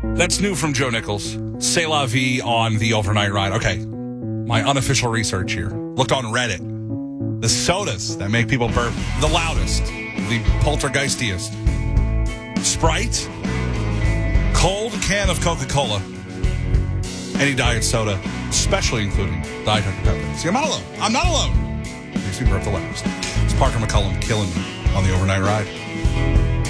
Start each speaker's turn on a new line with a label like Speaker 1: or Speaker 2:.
Speaker 1: That's new from Joe Nichols. C'est la vie on the overnight ride. Okay, my unofficial research here. Looked on Reddit. The sodas that make people burp the loudest, the poltergeistiest. Sprite, cold can of Coca-Cola, any diet soda, especially including Diet Dr. Pepper. See, I'm not alone. Makes me burp the loudest. It's Parker McCullum killing me on the overnight ride.